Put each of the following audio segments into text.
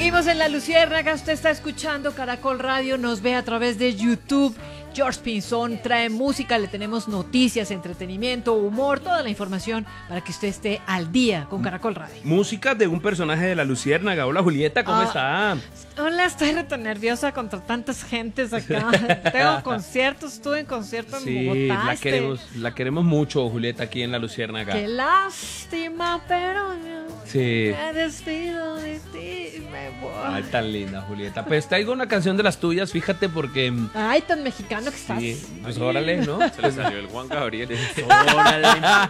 Seguimos en La Luciérnaga, usted está escuchando Caracol Radio, nos ve a través de YouTube. George Pinzón trae música, le tenemos noticias, entretenimiento, humor, toda la información para que usted esté al día con Caracol Radio. Música de un personaje de La Luciérnaga. Hola Julieta, ¿cómo está? Hola, estoy reto nerviosa contra tantas gentes acá. Tengo conciertos, estuve en concierto en Bogotá. La queremos mucho, Julieta, aquí en La Luciérnaga. Qué lástima, pero yo me despido de ti y me voy. Ay, tan linda, Julieta. Pues traigo una canción de las tuyas, fíjate, porque... Ay, tan mexicano que estás. Sí, pues órale, ¿no? Se le salió el Juan Gabriel. Órale.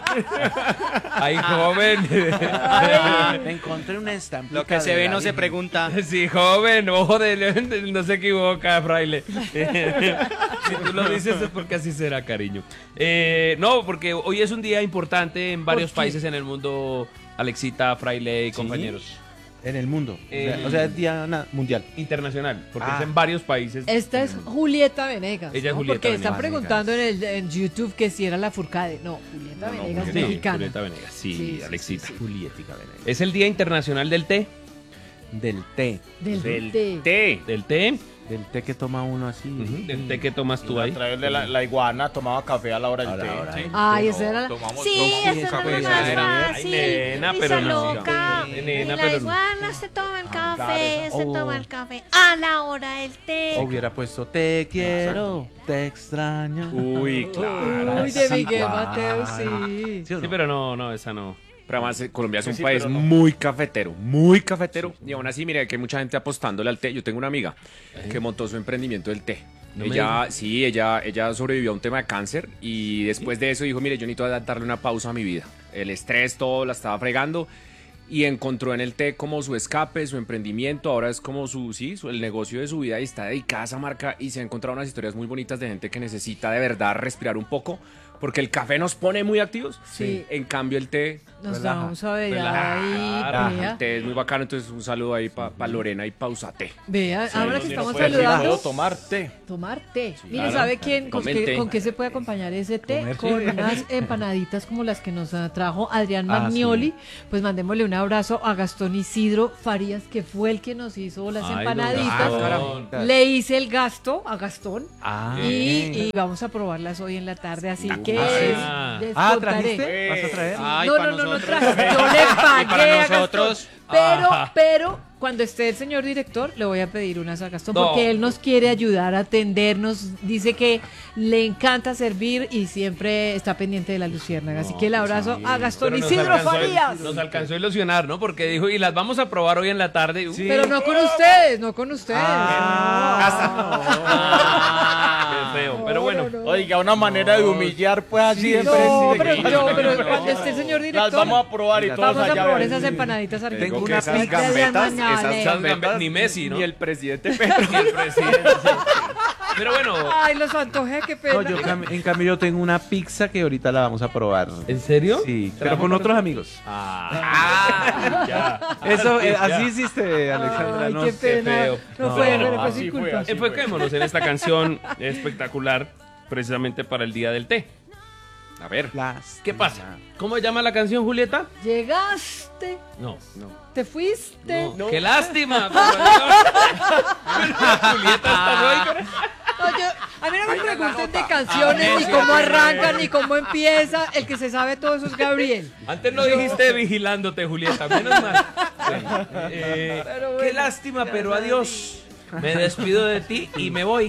Ay, joven. Ay, me encontré una estampita. Lo que se ve no se pregunta. Sí, joven, ojo no se equivoca, fraile. Si tú lo dices es porque así será, cariño. No, porque hoy es un día importante en varios países en el mundo, Alexita, fraile y compañeros. En el mundo. O sea, es día mundial. Internacional, porque es en varios países. Esta es Julieta Venegas. Ella es ¿no? Julieta Porque están Venegas. preguntando en YouTube que si era la Furcade. No, Julieta Venegas, Sí, mexicana. Julieta Venegas, sí, Alexita. Julietica Venegas. Es el Día Internacional del Té. Del té. Del té. Del té. Del té que toma uno así. Del té que tomas tú ahí. A través de la iguana tomaba café a la hora del té. Sí. Ay, esa era. Tomamos Sí, esa era café, la más era. fácil. Ay, nena, Risa pero no. loca. Nena, Y la pero no. iguana se toma el café, claro, se esa. toma el café a la hora del té. Hubiera puesto te quiero, te extraño. Uy, claro. Uy, de Sí, Miguel claro. Mateo, sí. ¿Sí o no? Sí, pero no, esa no. Pero además Colombia es un Sí, país pero no. muy cafetero. Y aún así, mira, que hay mucha gente apostándole al té. Yo tengo una amiga que montó su emprendimiento del té. No me Ella sobrevivió a un tema de cáncer y después de eso dijo, mire, yo necesito darle una pausa a mi vida. El estrés, todo la estaba fregando y encontró en el té como su escape, su emprendimiento. Ahora es como el negocio de su vida y está dedicada a esa marca y se ha encontrado unas historias muy bonitas de gente que necesita de verdad respirar un poco porque el café nos pone muy activos. Sí. En cambio el té... Nos Relaja, vamos a ver relaja, ahí. claro. Vea, El té es muy bacano, entonces un saludo ahí para Lorena y Pausate. vea, ahora que estamos Puedo saludando. tomar té. Tomar té. Mire, claro. ¿sabe quién? Tomen té. ¿Con qué se puede acompañar ese té? Comer Con té. unas empanaditas como las que nos trajo Adrián Ah, Magnioli. sí. Pues mandémosle un abrazo a Gastón Isidro Farías, que fue el que nos hizo las Ay, empanaditas. don Gastón. Le hice el gasto a Gastón Ah, y vamos a probarlas hoy en la tarde, así que Ah. les Ah, contaré. ¿trajiste? ¿Vas a traer? Ay, No, para no, no nosotros. traje. Yo le pagué para a nosotros. Gastón. Pero cuando esté el señor director, le voy a pedir unas a Gastón, No. porque él nos quiere ayudar a atendernos. Dice que le encanta servir y siempre está pendiente de la luciérnaga. Así que el abrazo a Gastón Pero Isidro Farías. nos alcanzó a ilusionar, ¿no? Porque dijo, y las vamos a probar hoy en la tarde. Pero no con ustedes, no con ustedes. Qué feo. Pero bueno. No, no. Oiga, una manera de humillar, pues así de No, frente. pero cuando esté el señor director, Las vamos a probar y todas vamos a allá. probar ven. esas empanaditas argentinas. Tengo que una esas pizza de gambetas, Mañale. esas gambetas, Ni Messi, ¿no? Ni el presidente Petro. Y el presidente. Sí. Pero bueno. Ay, los antojé, qué pena. No, en cambio yo tengo una pizza que ahorita la vamos a probar. ¿En serio? Sí, pero con otros amigos. Ya. Eso, así hiciste, Alexandra. Ay, no qué sé. pena. feo. No No, fue, no, pero fue así sin fue, culpa. así. Enfoquémonos en esta canción espectacular, precisamente para el Día del Té. A ver. ¿Qué pasa? ¿Cómo se llama la canción, Julieta? Llegaste, No. te fuiste. No. ¡Qué lástima! Julieta está hoy. No, a mí no me pregunten de canciones, ni cómo arrancan, ni cómo empieza. El que se sabe todo eso es Gabriel. Antes no dijiste vigilándote, Julieta, menos mal. Pero bueno. Qué lástima, pero adiós. Me despido de ti y me voy.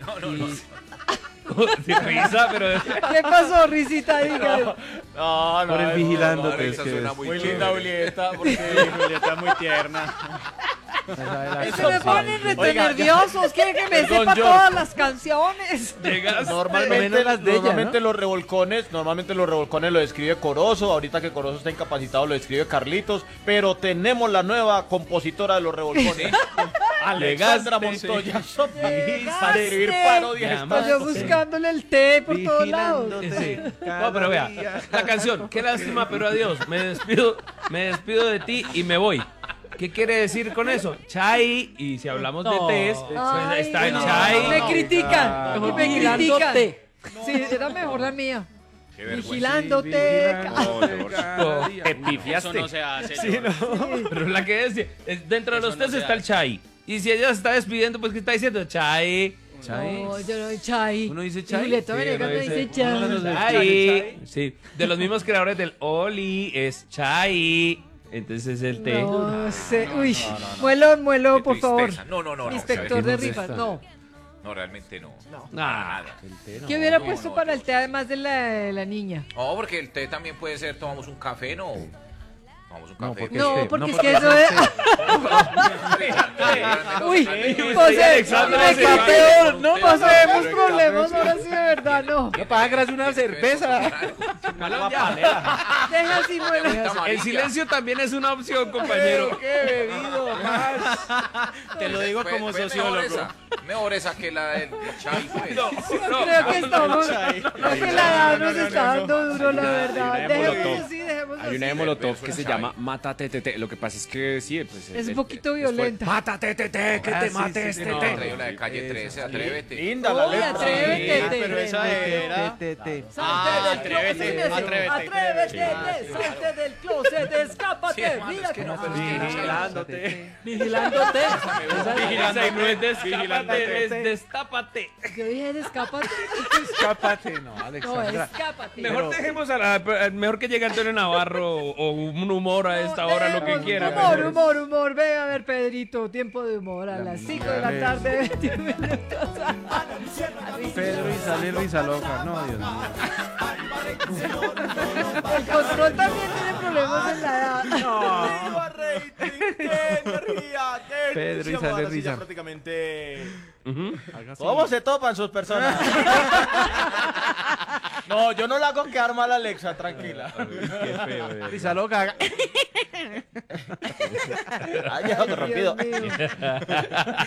Sin risa, pero... ¿Qué pasó, risita? Dígale. No, Por el vigilándote. Esa es que suena es- Muy linda Julieta, porque Julieta es muy tierna. Se me ponen rete Oiga, ya. nerviosos. Quieren que me Perdón, sepa George. todas las canciones. Llegas... Normalmente, menos las de ella, normalmente los revolcones lo escribe Corozo. Ahorita que Corozo está incapacitado lo escribe Carlitos. Pero tenemos la nueva compositora de los revolcones, Alexandra Montoya. Para escribir parodias. Llama. Yo buscándole el té por todos lados. Sí. No, pero vea, la canción, qué lástima, pero adiós. Me despido de ti y me voy. ¿Qué quiere decir con eso? Chai, y si hablamos de tés, pues Ay, está el no. chai. Me critican, No. me critican. Sí, era mejor la mía. Qué vergüenza. Vigilándote. Te pifiaste. Eso no se hace. Pero la que es dentro de Eso los no test se está el hace. chai. Y si ella se está despidiendo, pues ¿qué está diciendo? Chai. ¿Chai? No, yo no, Chai. ¿Uno dice Y Chai? Julieta Sí, Venegas uno no dice- dice Chai. Chai. Sí, de los mismos creadores del Oli es Chai. Entonces es el té. No sé. Uy, muelo, Qué por favor. tristeza. No. Inspector de no rifas, está. no. No, realmente no. Ah, ¿Qué hubiera puesto para el té además de la niña? No, porque el té también puede ser, tomamos un café, ¿no? Tomamos un café. porque- No, té, porque no, es porque que eso es. Uy, Alexandra se va. peor, no poseemos problemas ahora sí de verdad, no. No pagas una cerveza. Malón, ya. Deja así, muelo. El silencio también es una opción, compañero. ¡Qué bebido más! Te lo digo como sociólogo. Mejor esa que la del chai, pues. No, Creo que estamos. Creo que la edad nos está dando duro, la verdad. Hay una de Dejemos Molotov. así, dejemos Hay una de así. Molotov Eso que es se chai. llama Mátate Tete. Lo que pasa es que sí, pues. Es un poquito violenta. Mátate Tete, que te mate Sí, este no, té. traigo la de calle 13, atrévete. Linda la Uy, letra. atrévete, te- pero esa era... Salte del closet, atrévete. salte del closet, escápate. Sí, hermano, Mira es que que no, pero es que era chai. Vigilándote. vigilándote. Esa no es descápate, es destápate. Yo dije, escápate. Escápate, no, No, Alexandra. escápate. Mejor dejemos mejor que llegue Antonio Navarro o un humor a esta hora, lo que Dejemos quiera. Humor. Ve a ver, Pedrito. Tiempo de humor a las 5 de la tarde, 21 minutos. Pedro y sale risa loca. No, Dios mío. El control también tiene problemas en la edad. ¡Viva rating! ¡Qué energía! ¡Qué Pedro y entusiasmo! sale Ahora sí ya risa. prácticamente... Haga así. ¿Cómo se topan sus personas? No, yo no la hago quedar mal a Alexa, tranquila. Qué feo, risa loca. Ay, ya, Dios rápido. mío.